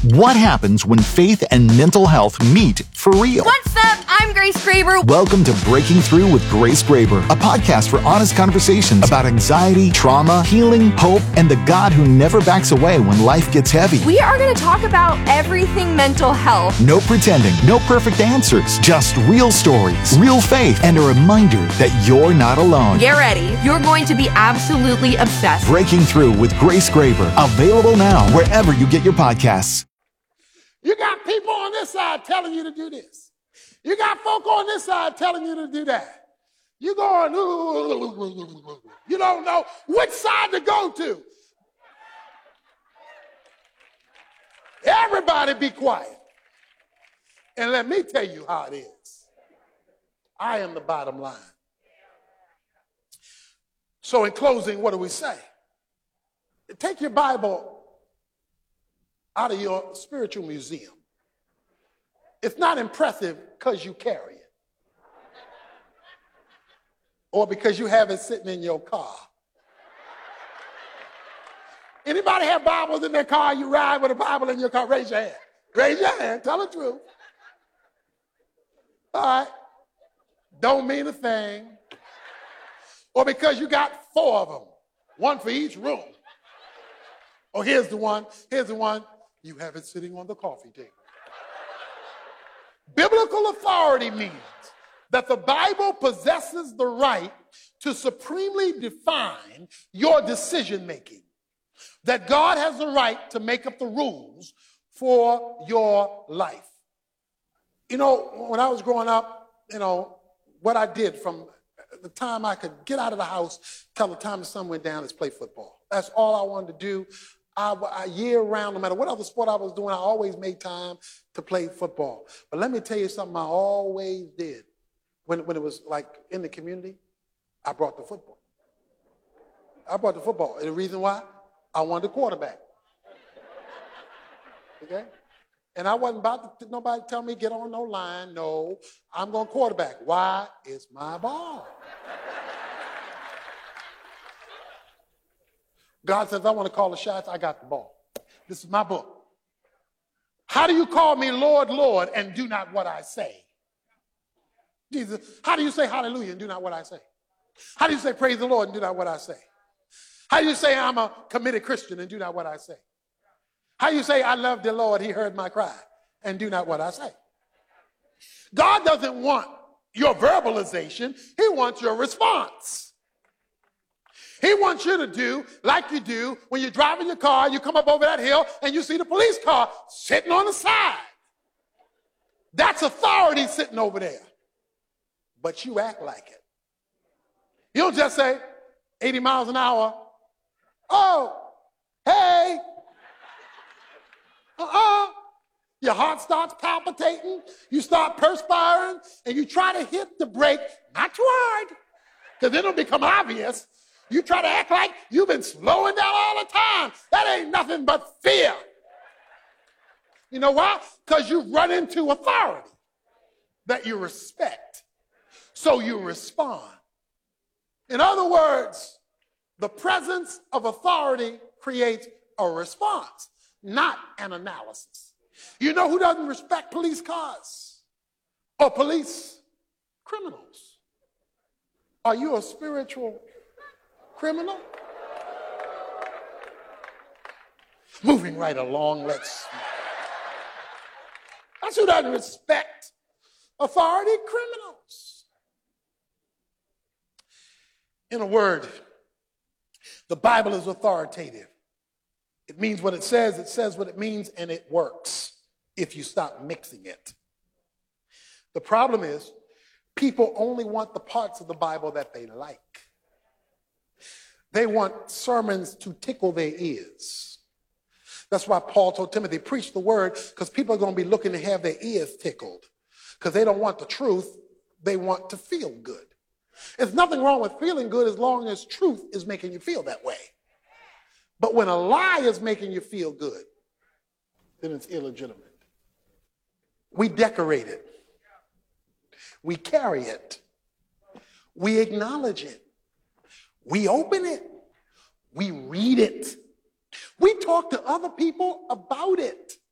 What happens when faith and mental health meet for real? What's up? I'm Grace Graber. Welcome to Breaking Through with Grace Graber, a podcast for honest conversations about anxiety, trauma, healing, hope, and the God who never backs away when life gets heavy. We are going to talk about everything mental health. No pretending, no perfect answers, just real stories, real faith, and a reminder that you're not alone. Get ready. You're going to be absolutely obsessed. Breaking Through with Grace Graber, available now wherever you get your podcasts. You got people on this side telling you to do this. You got folk on this side telling you to do that. You going, ooh, you don't know which side to go to. Everybody be quiet. And let me tell you how it is. I am the bottom line. So in closing, what do we say? Take your Bible out of your spiritual museum. It's not impressive because you carry it or because you have it sitting in your car. Anybody have Bibles in their car? You ride with a Bible in your car? Raise your hand. Raise your hand. Tell the truth. All right. Don't mean a thing. Or because you got 4 of them, one for each room. Oh, here's the one. Here's the one. You have it sitting on the coffee table. Biblical authority means that the Bible possesses the right to supremely define your decision making. That God has the right to make up the rules for your life. You know, when I was growing up, what I did from the time I could get out of the house till the time the sun went down is play football. That's all I wanted to do. I year round, no matter what other sport I was doing, I always made time to play football. But let me tell you something I always did. When it was like in the community, I brought the football. And the reason why? I wanted a quarterback. Okay? And I wasn't about to nobody tell me get on no line. No, I'm going quarterback. Why? It's my ball. God says, I want to call the shots. I got the ball. This is my book. How do you call me Lord, Lord, and do not what I say? Jesus, how do you say hallelujah and do not what I say? How do you say praise the Lord and do not what I say? How do you say I'm a committed Christian and do not what I say? How do you say I love the Lord, he heard my cry, and do not what I say? God doesn't want your verbalization. He wants your response. He wants you to do like you do when you're driving your car, you come up over that hill and you see the police car sitting on the side. That's authority sitting over there. But you act like it. You don't just say 80 miles an hour. Oh, hey. Your heart starts palpitating. You start perspiring and you try to hit the brake, not too hard, because then it'll become obvious. You try to act like you've been slowing down all the time. That ain't nothing but fear. You know why? Because you run into authority that you respect. So you respond. In other words, the presence of authority creates a response, not an analysis. You know who doesn't respect police cars or police criminals? Are you a spiritual criminal? Moving right along, that's who doesn't respect authority, criminals. In a word, the Bible is authoritative. It means what it says what it means, and it works if you stop mixing it. The problem is, people only want the parts of the Bible that they like. They want sermons to tickle their ears. That's why Paul told Timothy, preach the word, because people are going to be looking to have their ears tickled, because they don't want the truth. They want to feel good. There's nothing wrong with feeling good as long as truth is making you feel that way. But when a lie is making you feel good, then it's illegitimate. We decorate it. We carry it. We acknowledge it. We open it. We read it. We talk to other people about it.